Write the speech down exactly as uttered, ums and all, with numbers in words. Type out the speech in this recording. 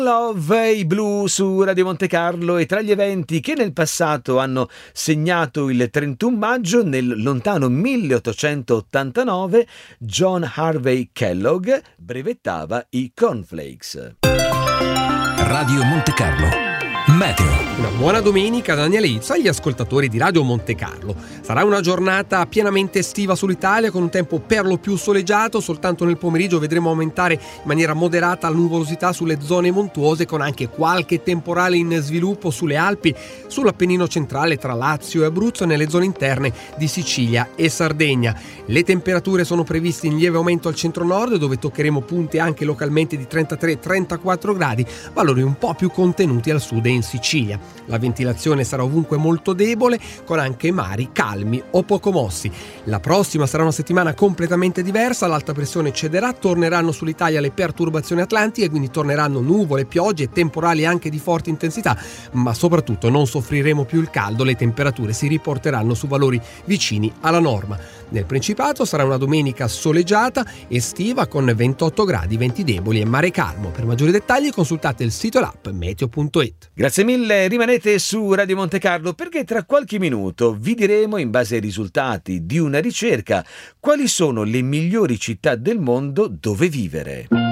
Love, i Blue su Radio Monte Carlo. E tra gli eventi che nel passato hanno segnato il trentuno maggio, nel lontano milleottocentottantanove John Harvey Kellogg brevettava i cornflakes. Radio Monte Carlo Meteo. Una buona domenica da Daniele Izzo agli ascoltatori di Radio Monte Carlo. Sarà una giornata pienamente estiva sull'Italia con un tempo per lo più soleggiato. Soltanto nel pomeriggio vedremo aumentare in maniera moderata la nuvolosità sulle zone montuose, con anche qualche temporale in sviluppo sulle Alpi, sull'Appennino centrale tra Lazio e Abruzzo e nelle zone interne di Sicilia e Sardegna. Le temperature sono previste in lieve aumento al centro-nord, dove toccheremo punte anche localmente di trentatré trentaquattro gradi, valori un po' più contenuti al sud e in Sicilia. La ventilazione sarà ovunque molto debole, con anche mari calmi o poco mossi. La prossima sarà una settimana completamente diversa, l'alta pressione cederà, torneranno sull'Italia le perturbazioni atlantiche, quindi torneranno nuvole, piogge e temporali anche di forte intensità, ma soprattutto non soffriremo più il caldo, le temperature si riporteranno su valori vicini alla norma. Nel Principato sarà una domenica soleggiata, estiva, con ventotto gradi, venti deboli e mare calmo. Per maggiori dettagli consultate il sito e l'app meteo punto it. Grazie mille, rimanete su Radio Monte Carlo, perché tra qualche minuto vi diremo, in base ai risultati di una ricerca, quali sono le migliori città del mondo dove vivere.